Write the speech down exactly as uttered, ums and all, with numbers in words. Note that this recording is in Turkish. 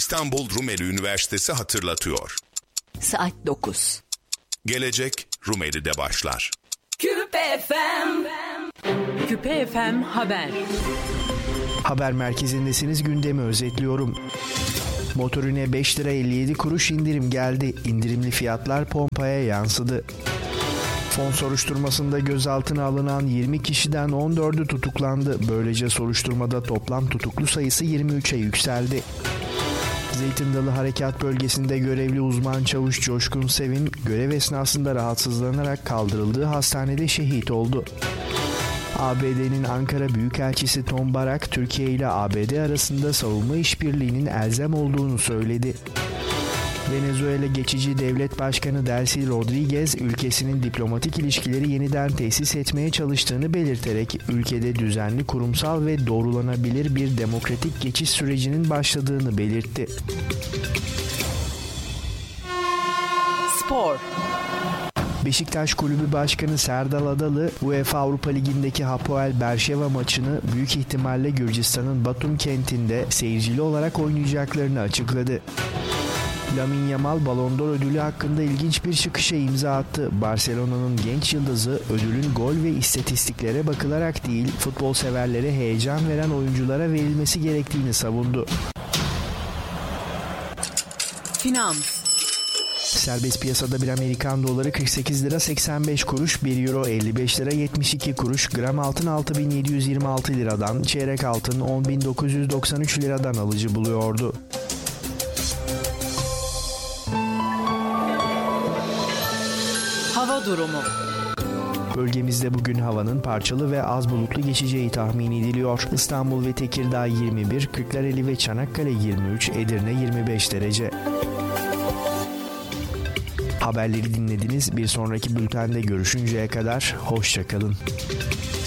İstanbul Rumeli Üniversitesi hatırlatıyor. Saat dokuz. Gelecek Rumeli'de başlar. Küpe F M. Küpe F M Haber. Haber merkezindesiniz, gündemi özetliyorum. Motorine beş lira elli yedi kuruş indirim geldi. İndirimli fiyatlar pompaya yansıdı. Fon soruşturmasında gözaltına alınan yirmi kişiden on dördü tutuklandı. Böylece soruşturmada toplam tutuklu sayısı yirmi üçe yükseldi. Zeytin Dalı Harekat Bölgesi'nde görevli uzman çavuş Coşkun Sevim, görev esnasında rahatsızlanarak kaldırıldığı hastanede şehit oldu. A B D'nin Ankara Büyükelçisi Tom Barak, Türkiye ile A B D arasında savunma işbirliğinin elzem olduğunu söyledi. Venezuela geçici devlet başkanı Delcy Rodriguez, ülkesinin diplomatik ilişkileri yeniden tesis etmeye çalıştığını belirterek ülkede düzenli, kurumsal ve doğrulanabilir bir demokratik geçiş sürecinin başladığını belirtti. Spor. Beşiktaş Kulübü Başkanı Serdal Adalı, UEFA Avrupa Ligi'ndeki Hapoel Berşeva maçını büyük ihtimalle Gürcistan'ın Batum kentinde seyircili olarak oynayacaklarını açıkladı. Lamine Yamal Ballon d'Or ödülü hakkında ilginç bir çıkışa imza attı. Barcelona'nın genç yıldızı ödülün gol ve istatistiklere bakılarak değil, futbol severlere heyecan veren oyunculara verilmesi gerektiğini savundu. Finans. Serbest piyasada bir Amerikan doları kırk sekiz lira seksen beş kuruş, bir euro elli beş lira yetmiş iki kuruş, gram altın altı bin yedi yüz yirmi altı liradan, çeyrek altın on bin dokuz yüz doksan üç liradan alıcı buluyordu. Hava durumu. Bölgemizde bugün havanın parçalı ve az bulutlu geçeceği tahmin ediliyor. İstanbul ve Tekirdağ yirmi bir, Kırklareli ve Çanakkale yirmi üç, Edirne yirmi beş derece. Haberleri dinlediniz. Bir sonraki bültende görüşünceye kadar hoşça kalın.